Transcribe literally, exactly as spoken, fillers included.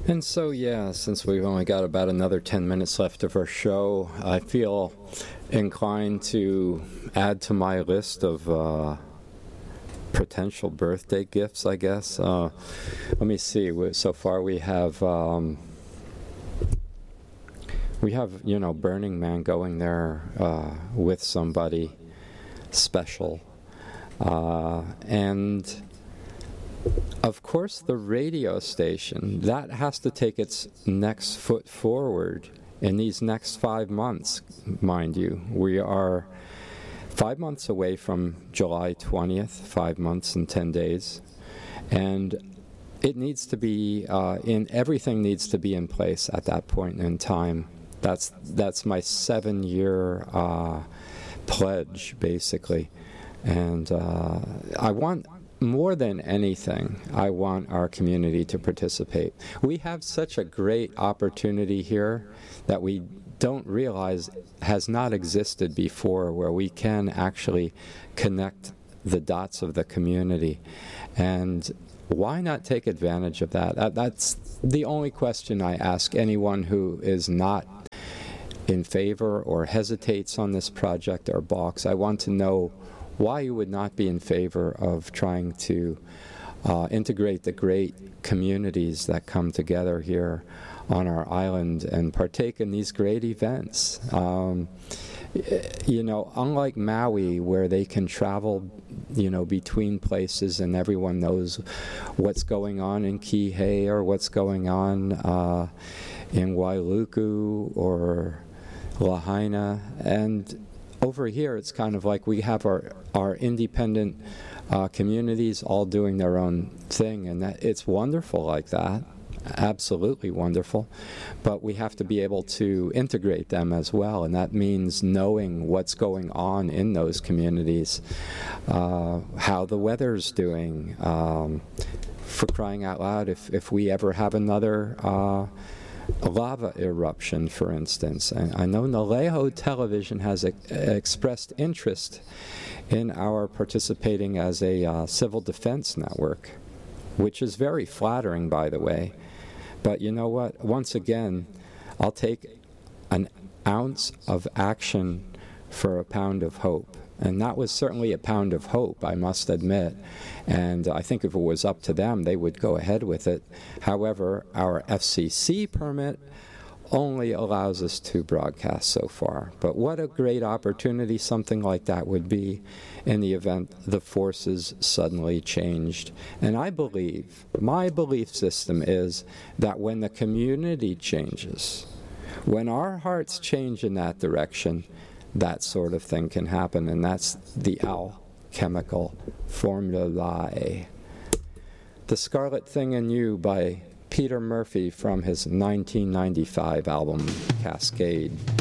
And so, yeah, since we've only got about another ten minutes left of our show, I feel inclined to add to my list of uh, potential birthday gifts, I guess. Uh, let me see. So far we have, um, we have, you know, Burning Man going there uh, with somebody special. Uh, and... Of course, the radio station, that has to take its next foot forward in these next five months, mind you. We are five months away from July twentieth, five months and ten days. And it needs to be, uh, in everything needs to be in place at that point in time. That's, that's my seven-year uh, pledge, basically. And uh, I want... More than anything, I want our community to participate. We have such a great opportunity here that we don't realize has not existed before, where we can actually connect the dots of the community. And why not take advantage of that? that that's the only question I ask anyone who is not in favor or hesitates on this project or balks. I want to know why you would not be in favor of trying to uh, integrate the great communities that come together here on our island and partake in these great events. Um, you know, unlike Maui, where they can travel, you know, between places and everyone knows what's going on in Kihei or what's going on uh, in Wailuku or Lahaina, and over here, it's kind of like we have our, our independent uh, communities all doing their own thing, and that, it's wonderful like that, absolutely wonderful. But we have to be able to integrate them as well, and that means knowing what's going on in those communities, uh, how the weather's doing, um, for crying out loud, if, if we ever have another uh, a lava eruption, for instance. And I know Naleho Television has e expressed interest in our participating as a uh, civil defense network, which is very flattering, by the way. But you know what? Once again, I'll take an ounce of action for a pound of hope. And that was certainly a pound of hope, I must admit. And I think if it was up to them, they would go ahead with it. However, our F C C permit only allows us to broadcast so far. But what a great opportunity something like that would be in the event the forces suddenly changed. And I believe, my belief system is that when the community changes, when our hearts change in that direction, that sort of thing can happen, and that's the alchemical formulae. The Scarlet Thing in You by Peter Murphy from his nineteen ninety-five album, Cascade.